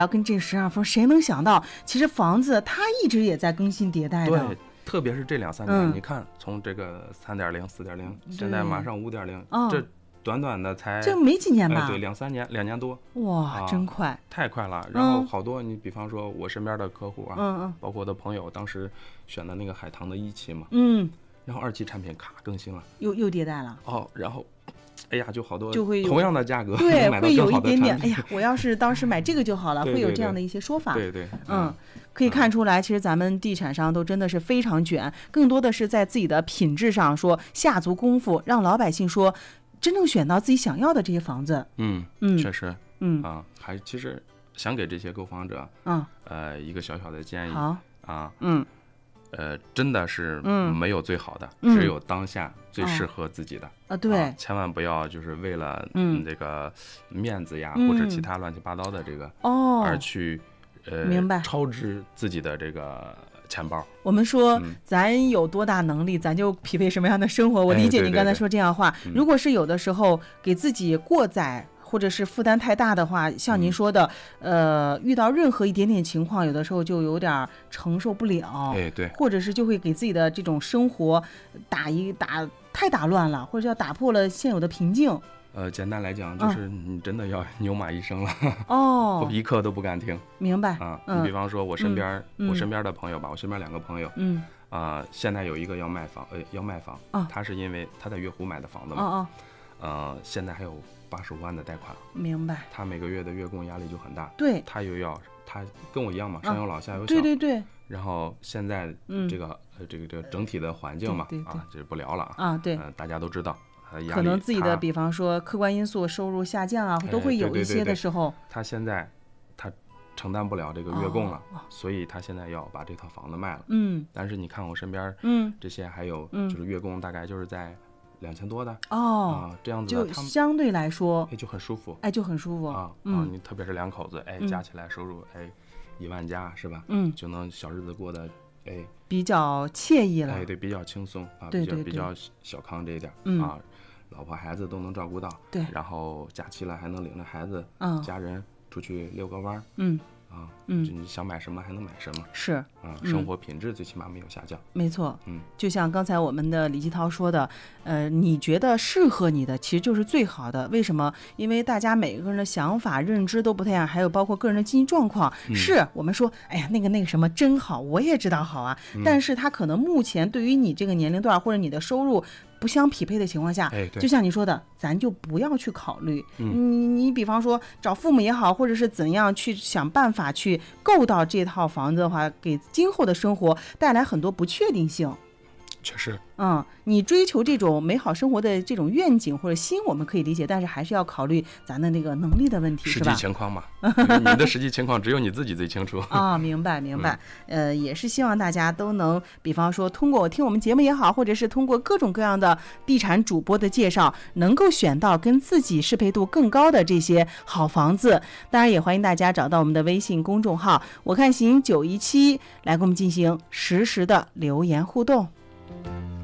要跟这时尚风，谁能想到，其实房子它一直也在更新迭代的。 对，特别是这2-3年，你看从这个3.0、4.0，现在马上5.0，这短短的才这没几年吧？ 对，2-3年，2年多。 哇，真快， 太快了。然后好多你比方说我身边的客户啊，包括我的朋友，当时选的那个海棠的1期嘛，然后2期产品咔更新了， 又迭代了。 然后。哎呀，就好多就会同样的价格， 对， 买到会有更好的一点点。 产品。 哎呀，我要是当时买这个就好了，会有这样的一些说法。 对， 可以看出来，其实咱们地产商都真的是非常卷，更多的是在自己的品质上说下足功夫，让老百姓说真正选到自己想要的这些房子。 确实，还其实想给这些购房者，一个小小的建议。 好啊，真的是没有最好的，只有当下最适合自己的。 对， 千万不要就是为了这个面子呀，或者其他乱七八糟的这个而去明白超支自己的这个钱包。 我们说咱有多大能力，咱就匹配什么样的生活。我理解你刚才说这样话。如果是有的时候给自己过载，或者是负担太大的话，像您说的，遇到任何一点点情况，有的时候就有点承受不了， 对， 或者是就会给自己的这种生活太打乱了，或者要打破了现有的平静。 简单来讲，就是你真的要牛马一生了，一刻都不敢停。 明白你比方说我身边的朋友吧，我身边2个朋友，现在有一个要卖房，他是因为他在月湖买的房子嘛，现在还有85万的贷款。 明白。 他每个月的月供压力就很大。 对。 他跟我一样嘛，上有老下有小。 对。 然后现在这个整体的环境嘛，这不聊了对， 大家都知道。 可能自己的比方说客观因素，收入下降都会有一些的时候。 他现在他承担不了这个月供了，所以他现在要把这套房子卖了。但是你看我身边这些还有就是月供大概就是在2000多的这样子的， 就相对来说就很舒服， 就很舒服你特别是2口子加起来收入1万加是吧？就能小日子过得比较惬意了。 对，比较轻松对， 比较小康这一点老婆孩子都能照顾到。 对， 然后假期了还能领着孩子家人出去遛个弯。就你想买什么还能买什么。 是生活品质最起码没有下降。 没错。就像刚才我们的李继涛说的，你觉得适合你的其实就是最好的。为什么？因为大家每个人的想法认知都不太一样，还有包括个人的经济状况。是我们说哎呀那个什么真好，我也知道好啊，但是他可能目前对于你这个年龄段或者你的收入不相匹配的情况下，就像你说的，咱就不要去考虑。你比方说找父母也好，或者是怎样去想办法去购到这套房子的话，给今后的生活带来很多不确定性。 确实。 你追求这种美好生活的这种愿景或者心我们可以理解，但是还是要考虑咱的那个能力的问题， 实际情况嘛。你的实际情况只有你自己最清楚。 明白。也是希望大家都能比方说通过听我们节目也好，或者是通过各种各样的地产主播的介绍，能够选到跟自己适配度更高的这些好房子。当然也欢迎大家找到我们的微信公众号我看行917来跟我们进行实时的留言互动。